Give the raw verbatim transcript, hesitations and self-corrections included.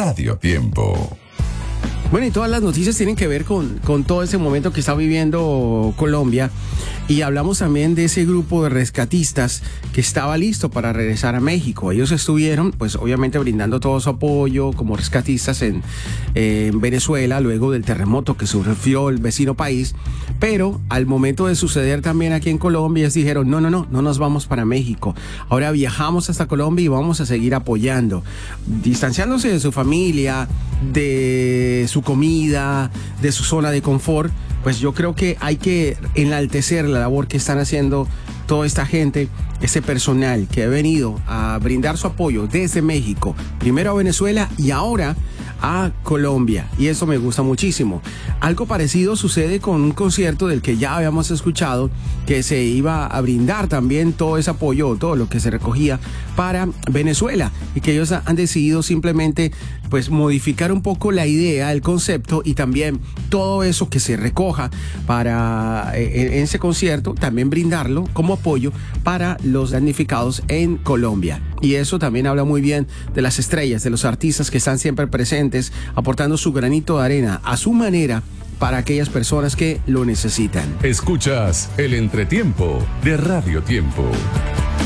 Radio Tiempo. Bueno, y todas las noticias tienen que ver con, con todo ese momento que está viviendo Colombia. Y hablamos también de ese grupo de rescatistas que estaba listo para regresar a México. Ellos estuvieron, pues obviamente brindando todo su apoyo como rescatistas en, eh, en Venezuela, luego del terremoto que sufrió el vecino país. Pero al momento de suceder también aquí en Colombia, ellos dijeron, no, no, no, no nos vamos para México. Ahora viajamos hasta Colombia y vamos a seguir apoyando, distanciándose de su familia, de su comida, de su zona de confort. Pues yo creo que hay que enaltecer la labor que están haciendo toda esta gente, ese personal que ha venido a brindar su apoyo desde México, primero a Venezuela y ahora a Colombia, y eso me gusta muchísimo. Algo parecido sucede con un concierto del que ya habíamos escuchado, que se iba a brindar también todo ese apoyo, todo lo que se recogía para Venezuela, y que ellos han decidido simplemente pues modificar un poco la idea, el concepto, y también todo eso que se recoja para en, en ese concierto, también brindarlo como apoyo para los damnificados en Colombia. Y eso también habla muy bien de las estrellas, de los artistas que están siempre presentes, aportando su granito de arena a su manera para aquellas personas que lo necesitan. Escuchas el entretiempo de Radio Tiempo.